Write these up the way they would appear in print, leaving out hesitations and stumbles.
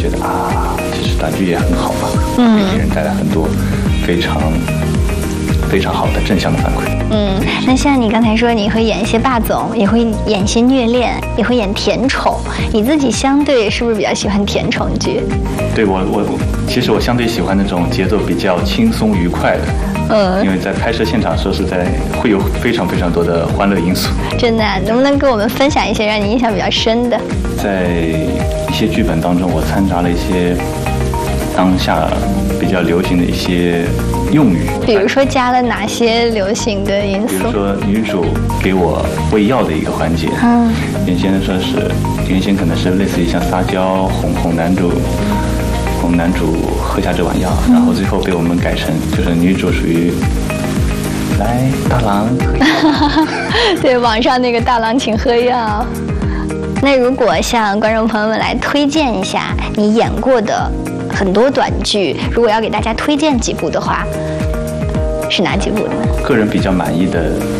觉得啊，其实短剧也很好嘛，给人带来很多非常好的正向的反馈。 那像你刚才说你会演一些霸总，也会演一些虐恋，也会演甜宠，你自己相对是不是比较喜欢甜宠剧？ 对，其实我相对喜欢那种节奏比较轻松愉快的，因为在拍摄现场说实在会有非常多的欢乐因素。 真的，能不能跟我们分享一些让你印象比较深的？ 在一些剧本当中，我掺杂了一些当下比较流行的一些用语， 比如说加了哪些流行的因素？ 比如说女主给我喂药的一个环节，原先可能是类似于像撒娇哄男主喝下这碗药，然后最后被我们改成就是女主属于来大郎喝药。 对，网上那个大郎请喝药。那如果向观众朋友们来推荐一下你演过的很多短剧，如果要给大家推荐几部的话，是哪几部呢？个人比较满意的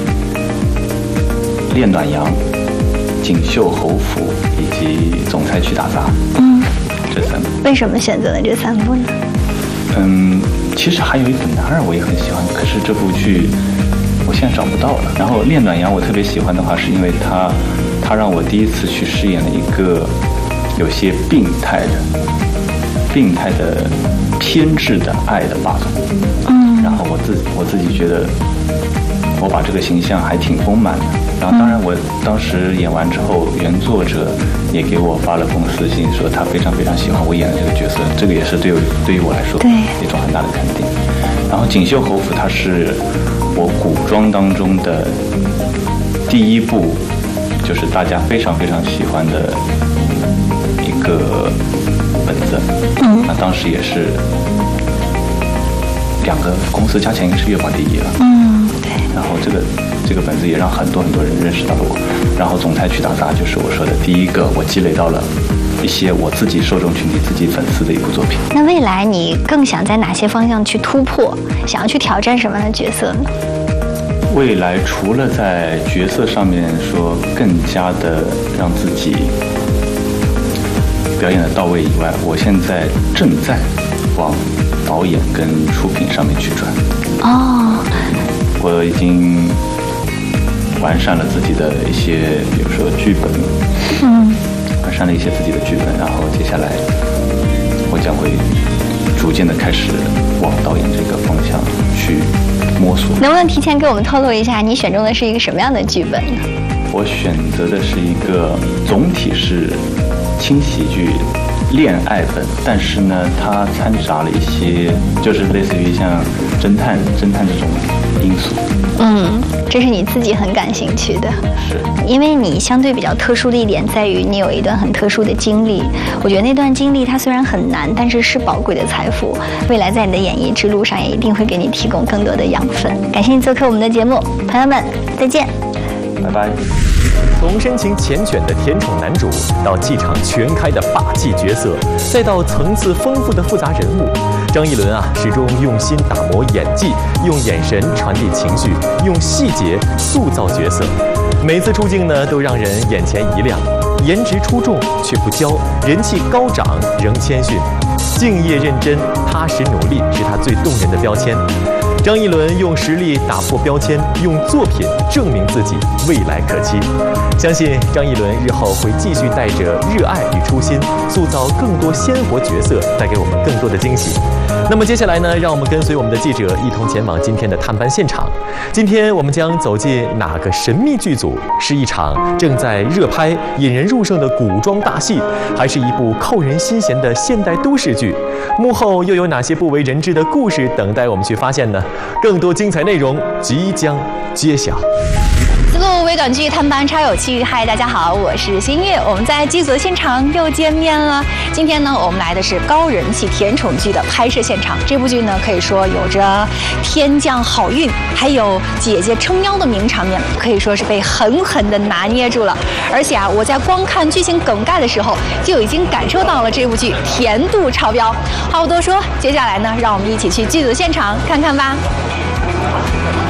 《恋暖阳》、《锦绣侯府》以及《总裁去打杂》。这3部。为什么选择了这3部呢？其实还有一部男二我也很喜欢，可是这部剧我现在找不到了。然后《恋暖阳》我特别喜欢的话，是因为它让我第一次去饰演了一个有些病态的偏执的爱的霸总。然后我自己觉得我把这个形象还挺丰满的。然后当然我当时演完之后，原作者也给我发了封私信，说他非常喜欢我演的这个角色，这个也是对于我来说一种很大的肯定。然后《锦绣侯府》它是我古装当中的第一部，就是大家非常喜欢的一个本子。那当时也是2个公司加起来应该是月榜第1了。对。然后这个本子也让很多人认识到了我。然后《总裁去打杂》就是我说的第一个，我积累到了一些我自己受众群体、自己粉丝的一部作品。那未来你更想在哪些方向去突破？想要去挑战什么样的角色呢？未来除了在角色上面说更加的让自己表演的到位以外，我现在正在往导演跟出品上面去转。我已经完善了自己的一些，比如说剧本，完善了一些自己的剧本，然后接下来我将会逐渐的开始往导演这个方向去摸索。能不能提前给我们透露一下，你选中的是一个什么样的剧本呢？我选择的是一个总体是轻喜剧恋爱本，但是呢，它掺杂了一些就是类似于像侦探这种因素。这是你自己很感兴趣的。是。因为你相对比较特殊的一点在于你有一段很特殊的经历，我觉得那段经历它虽然很难，但是是宝贵的财富，未来在你的演艺之路上也一定会给你提供更多的养分。感谢你做客我们的节目，朋友们，再见。拜拜。 从深情缱绻的甜宠男主，到气场全开的霸气角色，再到层次丰富的复杂人物，张一伦始终用心打磨演技，用眼神传递情绪，用细节塑造角色。每次出镜都让人眼前一亮。颜值出众却不骄，人气高涨仍谦逊，敬业认真、踏实努力是他最动人的标签。张一伦用实力打破标签，用作品证明自己，未来可期。相信张一伦日后会继续带着热爱与初心，塑造更多鲜活角色，带给我们更多的惊喜。那么接下来呢，让我们跟随我们的记者一同前往今天的探班现场。今天我们将走进哪个神秘剧组？是一场正在热拍、引人入胜的古装大戏，还是一部扣人心弦的现代都市剧？幕后又有哪些不为人知的故事等待我们去发现呢？更多精彩内容即将揭晓。 丝路微短剧探班超有趣，嗨，大家好，我是新月，我们在剧组现场又见面了。今天呢，我们来的是高人气甜宠剧的拍摄现场。这部剧呢，可以说有着天降好运，还有姐姐撑腰的名场面，可以说是被狠狠的拿捏住了。而且我在光看剧情梗概的时候，就已经感受到了这部剧甜度超标。话不多说，接下来呢，让我们一起去剧组现场看看吧。